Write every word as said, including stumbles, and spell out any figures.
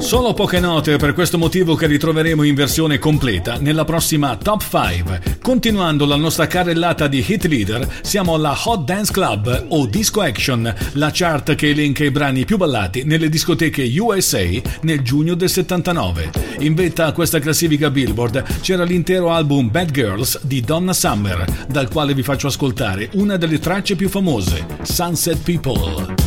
Solo poche note, per questo motivo che ritroveremo in versione completa nella prossima Top cinque. Continuando la nostra carrellata di hit leader, siamo alla Hot Dance Club o Disco Action, la chart che elenca i brani più ballati nelle discoteche U S A nel giugno del settantanove. In vetta a questa classifica Billboard c'era l'intero album Bad Girls di Donna Summer, dal quale vi faccio ascoltare una delle tracce più famose, Sunset People.